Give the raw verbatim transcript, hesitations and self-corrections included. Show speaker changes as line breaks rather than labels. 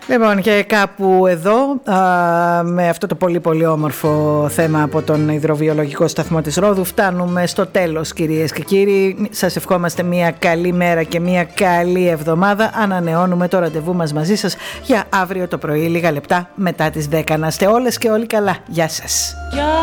Λοιπόν, και κάπου εδώ α, με αυτό το πολύ πολύ όμορφο θέμα από τον υδροβιολογικό σταθμό της Ρόδου φτάνουμε στο τέλος, κυρίες και κύριοι. Σας ευχόμαστε μια καλή μέρα και μια καλή εβδομάδα. Ανανεώνουμε το ραντεβού μας μαζί σας για αύριο το πρωί λίγα λεπτά μετά τις δέκα. Να είστε όλες και όλοι καλά. Γεια σας.